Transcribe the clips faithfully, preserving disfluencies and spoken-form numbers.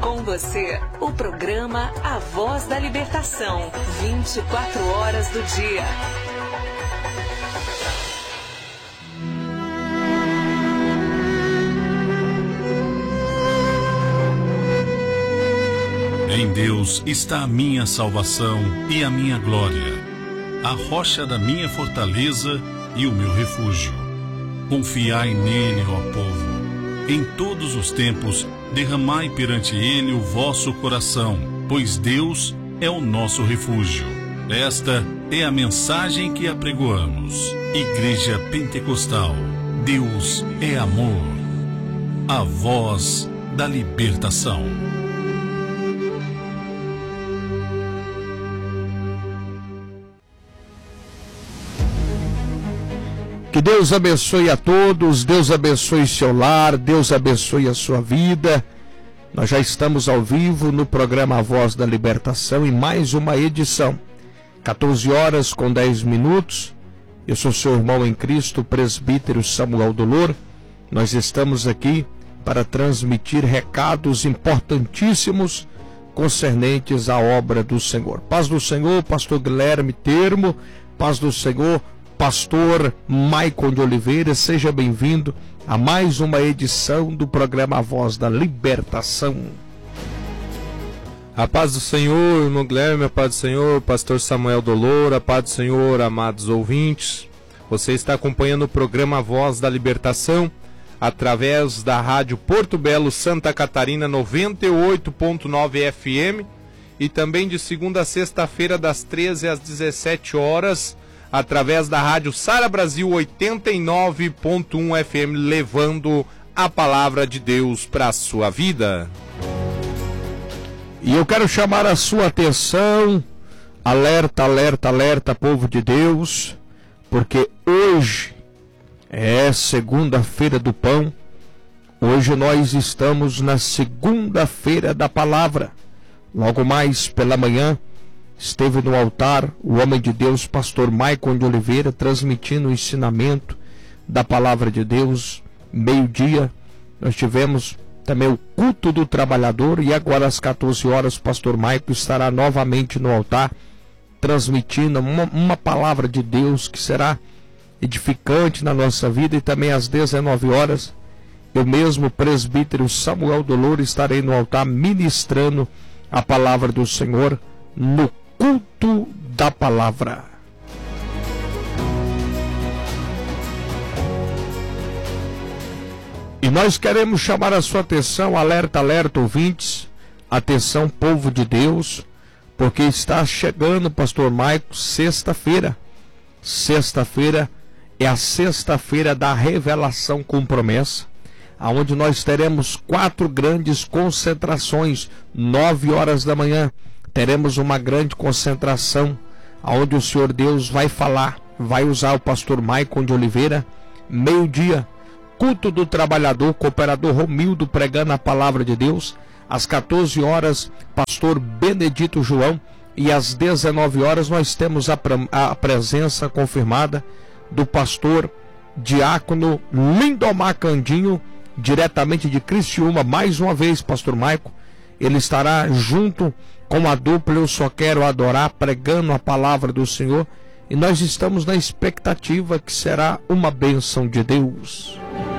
Com você, o programa A Voz da Libertação. vinte e quatro horas do dia. Em Deus está a minha salvação e a minha glória, a rocha da minha fortaleza e o meu refúgio. Confiai nele, ó povo. Em todos os tempos, derramai perante ele o vosso coração, pois Deus é o nosso refúgio. Esta é a mensagem que apregoamos. Igreja Pentecostal. Deus é amor. A voz da libertação. Que Deus abençoe a todos, Deus abençoe seu lar, Deus abençoe a sua vida. Nós já estamos ao vivo no programa A Voz da Libertação em mais uma edição. quatorze horas com dez minutos. Eu sou seu irmão em Cristo, o presbítero Samuel Dolor. Nós estamos aqui para transmitir recados importantíssimos concernentes à obra do Senhor. Paz do Senhor, pastor Guilherme Termo, paz do Senhor, pastor Maicon de Oliveira, seja bem-vindo a mais uma edição do programa A Voz da Libertação. A paz do Senhor, irmão Guilherme, a paz do Senhor, pastor Samuel Dolor, a paz do Senhor, amados ouvintes. Você está acompanhando o programa A Voz da Libertação através da rádio Porto Belo, Santa Catarina, noventa e oito ponto nove F M, e também de segunda a sexta-feira das treze às dezessete horas, através da rádio Sara Brasil oitenta e nove ponto um F M, levando a palavra de Deus para a sua vida. E eu quero chamar a sua atenção, alerta, alerta, alerta, povo de Deus, porque hoje é segunda-feira do pão, hoje nós estamos na segunda-feira da palavra. Logo mais pela manhã, esteve no altar o homem de Deus, pastor Maicon de Oliveira, transmitindo o ensinamento da palavra de Deus. Meio-dia, nós tivemos também o culto do trabalhador, e agora às quatorze horas, o pastor Maicon estará novamente no altar, transmitindo uma, uma palavra de Deus que será edificante na nossa vida. E também às dezenove horas, eu mesmo, presbítero Samuel Dolor, estarei no altar ministrando a palavra do Senhor no culto da palavra. E nós queremos chamar a sua atenção, alerta, alerta, ouvintes, atenção, povo de Deus, porque está chegando, pastor Maicon, sexta-feira. Sexta-feira é a sexta-feira da revelação com promessa, aonde nós teremos quatro grandes concentrações. Nove horas da manhã teremos uma grande concentração, onde o Senhor Deus vai falar, vai usar o pastor Maicon de Oliveira. Meio-dia, culto do trabalhador, cooperador Romildo pregando a palavra de Deus. Às quatorze horas, pastor Benedito João. E às dezenove horas nós temos a, pre a presença confirmada do pastor diácono Lindomar Candinho, diretamente de Criciúma. Mais uma vez, pastor Maicon, ele estará junto com a dupla Eu Só Quero Adorar, pregando a palavra do Senhor, e nós estamos na expectativa que será uma bênção de Deus.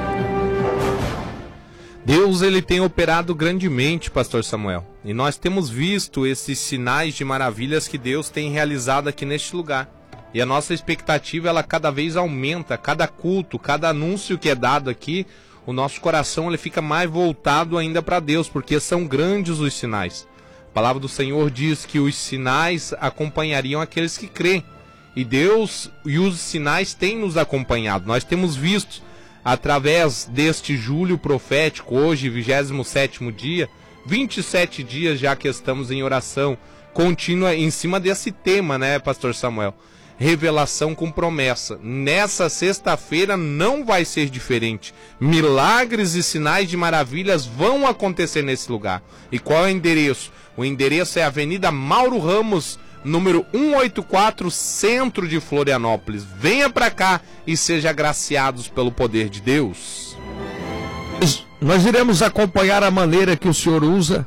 Deus, ele tem operado grandemente, pastor Samuel, e nós temos visto esses sinais de maravilhas que Deus tem realizado aqui neste lugar. E a nossa expectativa, ela cada vez aumenta, cada culto, cada anúncio que é dado aqui, o nosso coração ele fica mais voltado ainda para Deus, porque são grandes os sinais. A palavra do Senhor diz que os sinais acompanhariam aqueles que creem. E Deus e os sinais têm nos acompanhado. Nós temos visto, através deste julho profético, hoje, vigésimo sétimo dia, vinte e sete dias já que estamos em oração contínua em cima desse tema, né, pastor Samuel? Revelação com promessa. Nessa sexta-feira não vai ser diferente. Milagres e sinais de maravilhas vão acontecer nesse lugar. E qual é o endereço? O endereço é a Avenida Mauro Ramos, número cento e oitenta e quatro, centro de Florianópolis. Venha para cá e seja agraciados pelo poder de Deus. Nós iremos acompanhar a maneira que o Senhor usa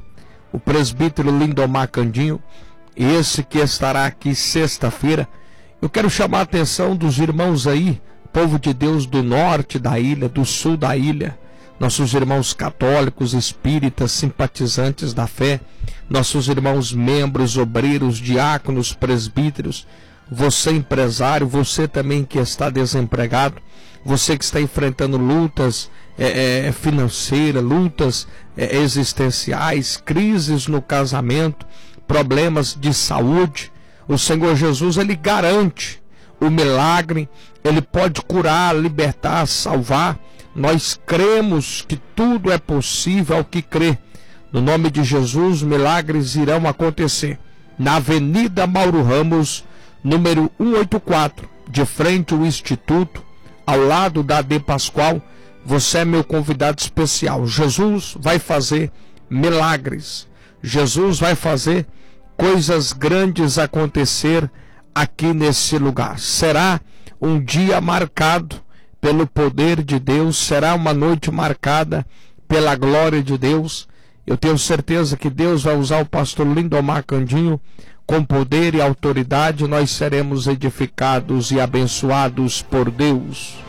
o presbítero Lindomar Candinho, esse que estará aqui sexta-feira. Eu quero chamar a atenção dos irmãos aí, povo de Deus do norte da ilha, do sul da ilha, nossos irmãos católicos, espíritas, simpatizantes da fé, nossos irmãos membros, obreiros, diáconos, presbíteros, você empresário, você também que está desempregado, você que está enfrentando lutas é, é, financeiras, lutas é, existenciais, crises no casamento, problemas de saúde. O Senhor Jesus, Ele garante o milagre, Ele pode curar, libertar, salvar. Nós cremos que tudo é possível ao que crê. No nome de Jesus, milagres irão acontecer. Na Avenida Mauro Ramos, número cento e oitenta e quatro, de frente ao Instituto, ao lado da A D Pascoal, você é meu convidado especial. Jesus vai fazer milagres. Jesus vai fazer coisas grandes acontecer aqui nesse lugar. Será um dia marcado pelo poder de Deus, será uma noite marcada pela glória de Deus. Eu tenho certeza que Deus vai usar o pastor Lindomar Candinho com poder e autoridade. Nós seremos edificados e abençoados por Deus.